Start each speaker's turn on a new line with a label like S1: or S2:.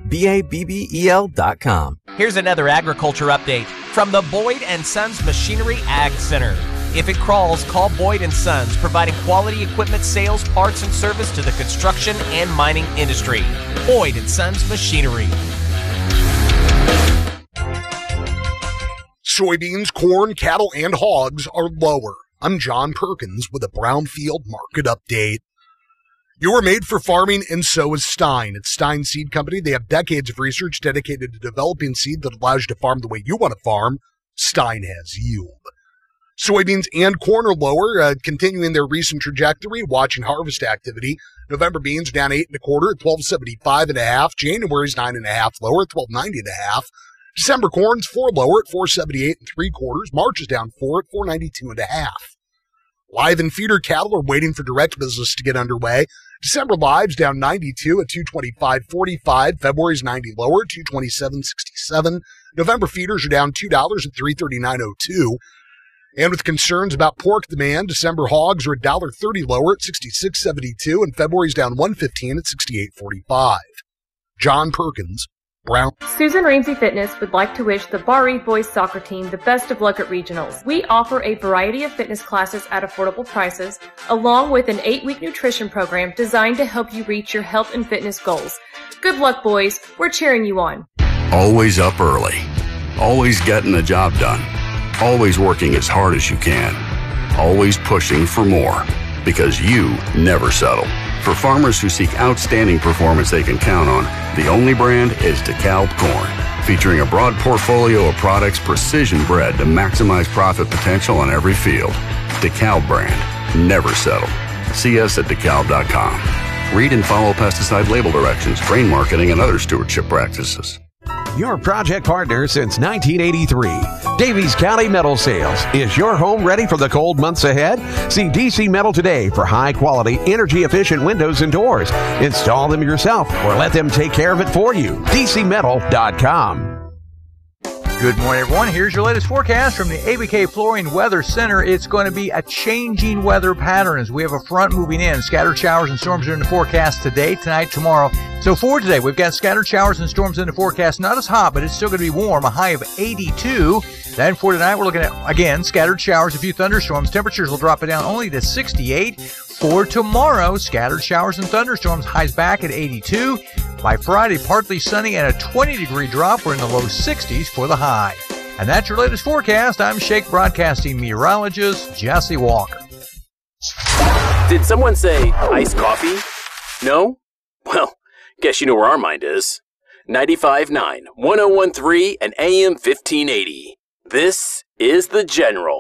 S1: BABBEL.com.
S2: Here's another agriculture update from the Boyd & Sons Machinery Ag Center. If it crawls, call Boyd & Sons, providing quality equipment sales, parts, and service to the construction and mining industry. Boyd & Sons Machinery.
S3: Soybeans, corn, cattle, and hogs are lower. I'm John Perkins with a Brownfield Market Update. You are made for farming, and so is Stein. It's Stein Seed Company. They have decades of research dedicated to developing seed that allows you to farm the way you want to farm. Stein has yield. Soybeans and corn are lower, continuing their recent trajectory, watching harvest activity. November beans down 8 1/4 at 12.75.5. January's 9 1/2 lower at 12.90.5. December corn's 4 lower at 4.78 3/4. March is down 4 at 4.92.5. Live and feeder cattle are waiting for direct business to get underway. December lives down 92 at 225.45. February's 90 lower at 227.67. November feeders are down $2 at 339.02. And with concerns about pork demand, December hogs are $1.30 lower at 66.72, and February's down $1.15 at 68.45. John Perkins, Brown.
S4: Susan Ramsey Fitness would like to wish the Bar-E boys soccer team the best of luck at regionals. We offer a variety of fitness classes at affordable prices, along with an 8-week nutrition program designed to help you reach your health and fitness goals. Good luck, boys. We're cheering you on.
S5: Always up early. Always getting the job done. Always working as hard as you can. Always pushing for more. Because you never settle. For farmers who seek outstanding performance they can count on, the only brand is DeKalb Corn. Featuring a broad portfolio of products precision bred to maximize profit potential on every field. DeKalb brand. Never settle. See us at DeKalb.com. Read and follow pesticide label directions, grain marketing, and other stewardship practices.
S6: Your project partner since 1983. Davies County Metal Sales. Is your home ready for the cold months ahead? See DC Metal today for high-quality, energy-efficient windows and doors. Install them yourself or let them take care of it for you. DCmetal.com.
S7: Good morning, everyone. Here's your latest forecast from the ABK Flooring Weather Center. It's going to be a changing weather pattern as we have a front moving in. Scattered showers and storms are in the forecast today, tonight, tomorrow. So for today, we've got scattered showers and storms in the forecast. Not as hot, but it's still going to be warm, a high of 82. Then for tonight, we're looking at, again, scattered showers, a few thunderstorms. Temperatures will drop it down only to 68. For tomorrow, scattered showers and thunderstorms, highs back at 82. By Friday, partly sunny and a 20-degree drop. We're in the low 60s for the high. And that's your latest forecast. I'm Shake Broadcasting meteorologist Jesse Walker.
S8: Did someone say iced coffee? No? Well, guess you know where our mind is. 95.9, 101.3, and AM 1580. This is The General.